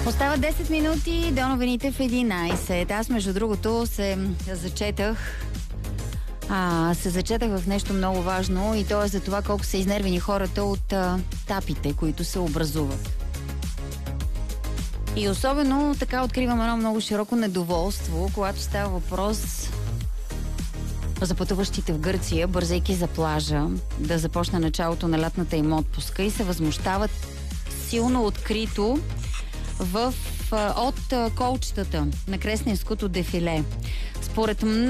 Остава 10 минути до новините в 11. Аз, между другото, се зачетах в нещо много важно и то е за това колко са изнервени хората от тапите, които се образуват. И особено така откривам едно много широко недоволство, когато става въпрос за пътуващите в Гърция, бързайки за плажа, да започне началото на лятната им отпуска и се възмущават силно открито от колчетата на Кресненското дефиле. Според